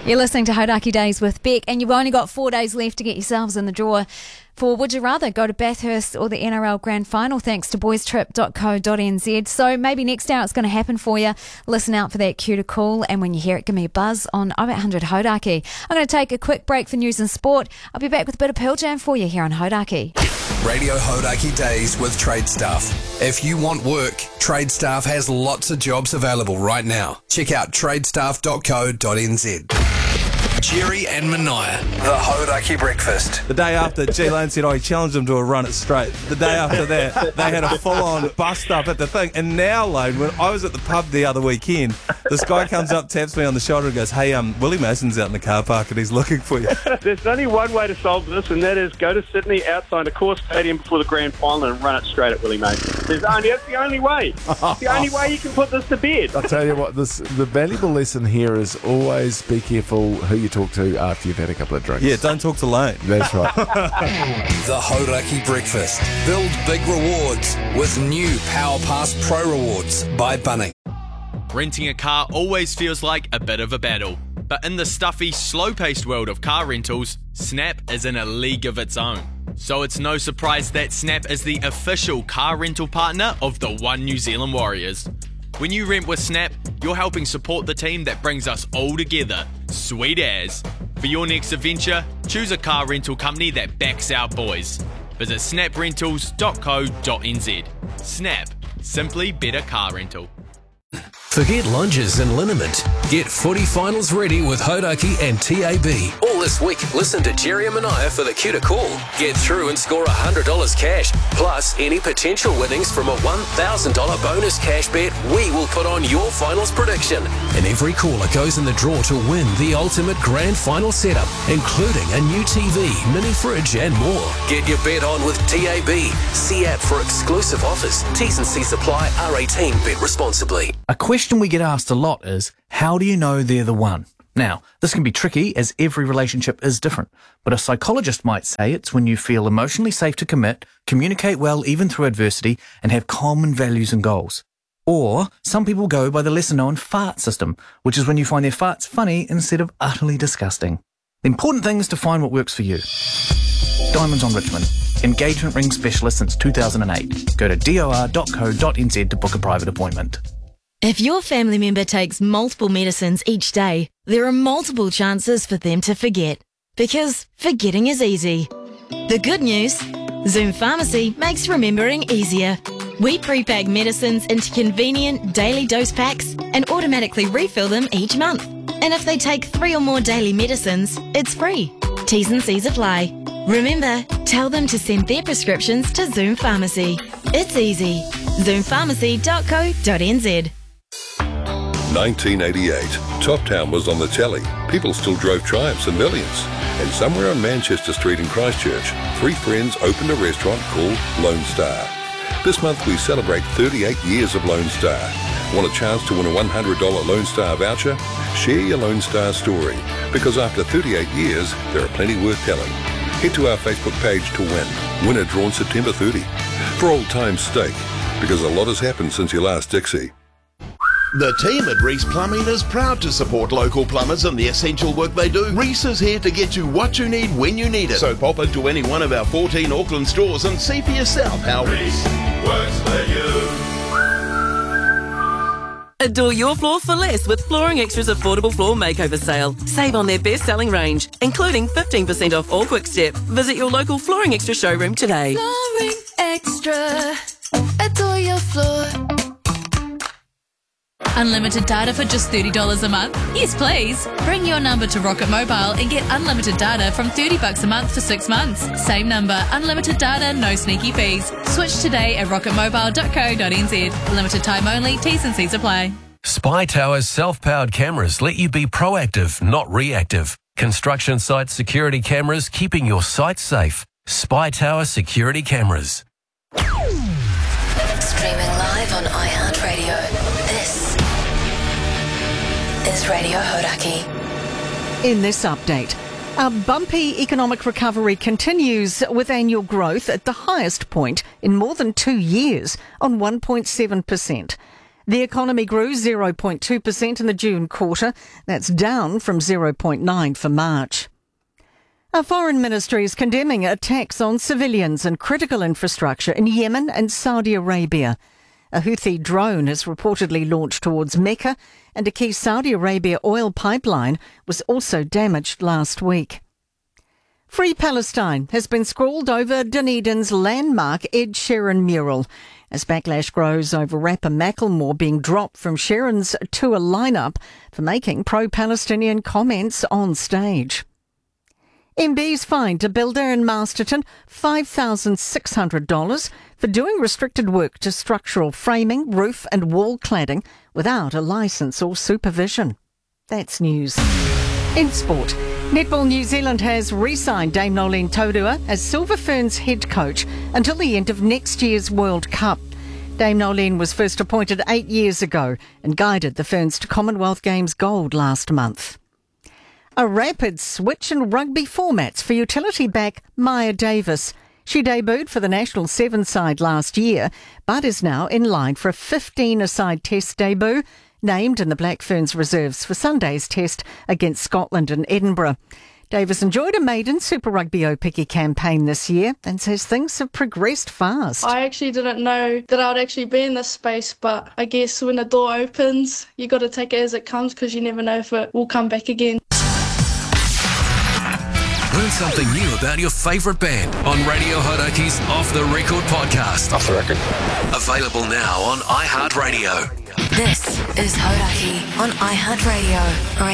You're listening to Hodaki Days with Beck, and you've only got 4 days left to get yourselves in the draw for Would You Rather go to Bathurst or the NRL Grand Final, thanks to boystrip.co.nz. So maybe next hour it's going to happen for you. Listen out for that cue to call, and when you hear it, give me a buzz on 0800 Hodaki. I'm going to take a quick break for news and sport. I'll be back with a bit of Pearl Jam for you here on Hodaki. Radio Hodaki Days with Trade Staff. If you want work, Trade Staff has lots of jobs available right now. Check out tradestaff.co.nz. Jerry and Mania, the Hodaki Breakfast. The day after, G. Lane said, he challenged him to a run it straight. The day after that, they had a full-on bust-up at the thing. And now, Lane, when I was at the pub the other weekend, this guy comes up, taps me on the shoulder and goes, hey, Willie Mason's out in the car park and he's looking for you. There's only one way to solve this, and that is go to Sydney outside a core stadium before the grand final and run it straight at Willie Mason. That's the only way. It's the only way you can put this to bed. I'll tell you what, the valuable lesson here is always be careful who you talk to after you've had a couple of drinks. Yeah, don't talk to Lane. That's right. The Hodaki Breakfast. Build big rewards with new Power Pass Pro Rewards by Bunning. Renting a car always feels like a bit of a battle. But in the stuffy, slow-paced world of car rentals, Snap is in a league of its own. So it's no surprise that Snap is the official car rental partner of the One New Zealand Warriors. When you rent with Snap, you're helping support the team that brings us all together. Sweet as. For your next adventure, choose a car rental company that backs our boys. Visit snaprentals.co.nz. Snap. Simply better car rental. Forget lunges and liniment. Get footy finals ready with Hodaki and TAB. All this week, listen to Jerry and Mania for the cue to call. Get through and score $100 cash, plus any potential winnings from a $1,000 bonus cash bet we will put on your finals prediction. And every caller goes in the draw to win the ultimate grand final setup, including a new TV, mini fridge and more. Get your bet on with TAB. See app for exclusive offers. T's and C's apply. R18. Bet responsibly. A question we get asked a lot is, how do you know they're the one? Now, this can be tricky as every relationship is different, but a psychologist might say it's when you feel emotionally safe to commit, communicate well even through adversity, and have common values and goals. Or some people go by the lesser-known FART system, which is when you find their farts funny instead of utterly disgusting. The important thing is to find what works for you. Diamonds on Richmond. Engagement ring specialist since 2008. Go to dor.co.nz to book a private appointment. If your family member takes multiple medicines each day, there are multiple chances for them to forget. Because forgetting is easy. The good news? Zoom Pharmacy makes remembering easier. We pre-pack medicines into convenient daily dose packs and automatically refill them each month. And if they take 3 or more daily medicines, it's free. T's and C's apply. Remember, tell them to send their prescriptions to Zoom Pharmacy. It's easy. Zoompharmacy.co.nz. 1988. Top Town was on the telly. People still drove Triumphs and millions. And somewhere on Manchester Street in Christchurch, 3 friends opened a restaurant called Lone Star. This month we celebrate 38 years of Lone Star. Want a chance to win a $100 Lone Star voucher? Share your Lone Star story, because after 38 years, there are plenty worth telling. Head to our Facebook page to win. Winner drawn September 30. For old time's sake, because a lot has happened since your last Dixie. The team at Reese Plumbing is proud to support local plumbers and the essential work they do. Reese is here to get you what you need when you need it. So pop into any one of our 14 Auckland stores and see for yourself how Reese works for you. Adore your floor for less with Flooring Extra's affordable floor makeover sale. Save on their best-selling range, including 15% off all Quick Step. Visit your local Flooring Extra showroom today. Flooring Extra. Adore your floor. Unlimited data for just $30 a month? Yes, please. Bring your number to Rocket Mobile and get unlimited data from $30 a month for 6 months. Same number, unlimited data, no sneaky fees. Switch today at rocketmobile.co.nz. Limited time only, T's and C's apply. Spy Tower's self-powered cameras let you be proactive, not reactive. Construction site security cameras keeping your site safe. Spy Tower security cameras. Streaming live on iHeartRadio. This is Radio Hodaki. In this update, a bumpy economic recovery continues with annual growth at the highest point in more than 2 years on 1.7%. The economy grew 0.2% in the June quarter. That's down from 0.9% for March. Our foreign ministry is condemning attacks on civilians and critical infrastructure in Yemen and Saudi Arabia. A Houthi drone has reportedly launched towards Mecca, and a key Saudi Arabia oil pipeline was also damaged last week. Free Palestine has been scrawled over Dunedin's landmark Ed Sheeran mural, as backlash grows over rapper Macklemore being dropped from Sheeran's tour lineup for making pro-Palestinian comments on stage. MB's fined a builder in Masterton $5,600 for doing restricted work to structural framing, roof and wall cladding without a licence or supervision. That's news. In sport, Netball New Zealand has re-signed Dame Nolene Taurua as Silver Ferns head coach until the end of next year's World Cup. Dame Nolene was first appointed 8 years ago and guided the Ferns to Commonwealth Games gold last month. A rapid switch in rugby formats for utility back Maya Davis. She debuted for the national 7-side last year, but is now in line for a 15-a-side test debut, named in the Black Ferns reserves for Sunday's test against Scotland in Edinburgh. Davis enjoyed a maiden Super Rugby Opiki campaign this year and says things have progressed fast. I actually didn't know that I would actually be in this space, but I guess when the door opens, you got to take it as it comes because you never know if it will come back again. Learn something new about your favourite band on Radio Horaki's Off the Record podcast. Off the Record. Available now on iHeartRadio. This is Hodaki on iHeartRadio.